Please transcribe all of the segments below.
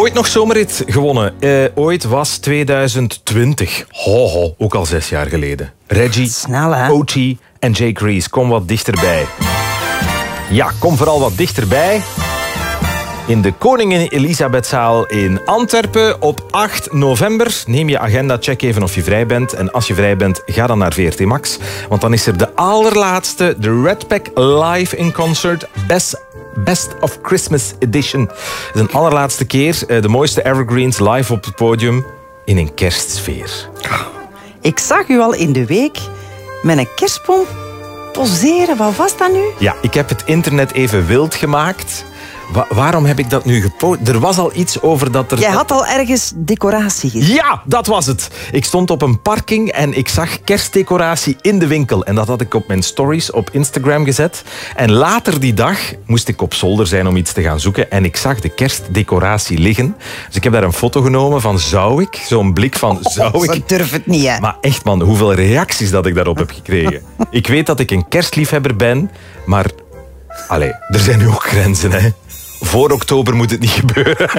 Ooit nog zomerrit gewonnen. Ooit was 2020. Ook al 6 jaar geleden. Reggie, snel, hè? OT en Jake Rees. Kom wat dichterbij. Ja, kom vooral wat dichterbij. In de Koningin Elisabethzaal in Antwerpen op 8 november. Neem je agenda, check even of je vrij bent. En als je vrij bent, ga dan naar VRT Max. Want dan is er de allerlaatste, de Red Pack Live in Concert. Best of Christmas Edition. Het is een allerlaatste keer. De mooiste evergreens live op het podium in een kerstsfeer. Ik zag u al in de week met een kerstboom poseren. Wat was dat nu? Ja, ik heb het internet even wild gemaakt. Waarom heb ik dat nu gepost? Er was al iets over dat er... Jij had al ergens decoratie gezien. Ja, dat was het. Ik stond op een parking en ik zag kerstdecoratie in de winkel. En dat had ik op mijn stories op Instagram gezet. En later die dag moest ik op zolder zijn om iets te gaan zoeken. En ik zag de kerstdecoratie liggen. Dus ik heb daar een foto genomen van zou ik? Zo'n blik van zou ik? Zo durf het niet, hè? Maar echt man, hoeveel reacties dat ik daarop heb gekregen. Ik weet dat ik een kerstliefhebber ben, maar... Allee, er zijn nu ook grenzen, hè. Voor oktober moet het niet gebeuren.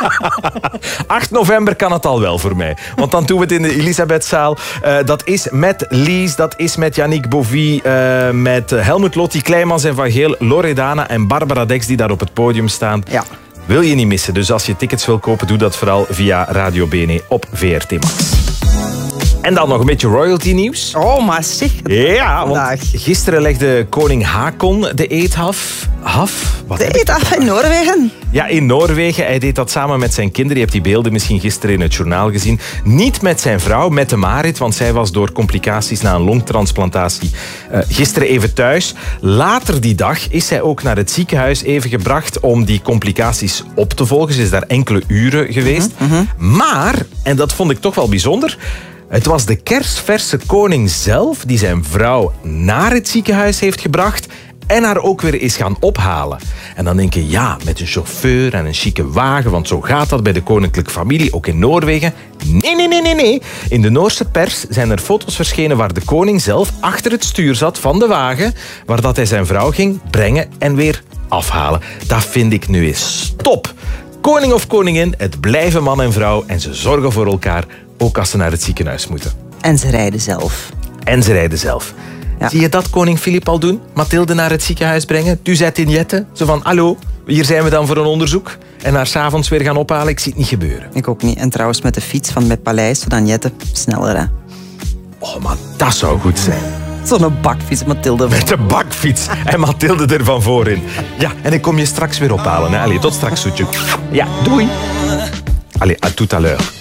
8 november kan het al wel voor mij. Want dan doen we het in de Elisabethzaal. Dat is met Lies, dat is met Yannick Bovie, met Helmut Lotti, Kleimans en Van Geel, Loredana en Barbara Dex die daar op het podium staan. Ja. Wil je niet missen. Dus als je tickets wil kopen, doe dat vooral via Radio BNE op VRT Max. En dan nog een beetje royalty nieuws. Oh, maar zeg. Ja, want gisteren legde koning Haakon de eed af. De eed af in Noorwegen? Ja, in Noorwegen. Hij deed dat samen met zijn kinderen. Je hebt die beelden misschien gisteren in het journaal gezien. Niet met zijn vrouw, Mette-Marit, want zij was door complicaties na een longtransplantatie gisteren even thuis. Later die dag is zij ook naar het ziekenhuis even gebracht om die complicaties op te volgen. Ze is daar enkele uren geweest. Maar, en dat vond ik toch wel bijzonder... Het was de kersverse koning zelf die zijn vrouw naar het ziekenhuis heeft gebracht en haar ook weer is gaan ophalen. En dan denk je, ja, met een chauffeur en een chique wagen, want zo gaat dat bij de koninklijke familie, ook in Noorwegen. Nee. In de Noorse pers zijn er foto's verschenen waar de koning zelf achter het stuur zat van de wagen, waar dat hij zijn vrouw ging brengen en weer afhalen. Dat vind ik nu eens top. Koning of koningin, het blijven man en vrouw en ze zorgen voor elkaar, ook als ze naar het ziekenhuis moeten. En ze rijden zelf. Ja. Zie je dat koning Filip al doen? Mathilde naar het ziekenhuis brengen, tu zet in Jette. Zo van, hallo, hier zijn we dan voor een onderzoek. En haar 's avonds weer gaan ophalen, ik zie het niet gebeuren. Ik ook niet. En trouwens met de fiets van met Paleis, zodat Jette sneller, hè. Oh, maar dat zou goed zijn. Zo'n bakfiets, Mathilde. Met de bakfiets en Mathilde er van voorin. Ja, en ik kom je straks weer ophalen. Hè. Allee, tot straks, zoetje. Ja, doei. Allee, à tout à l'heure.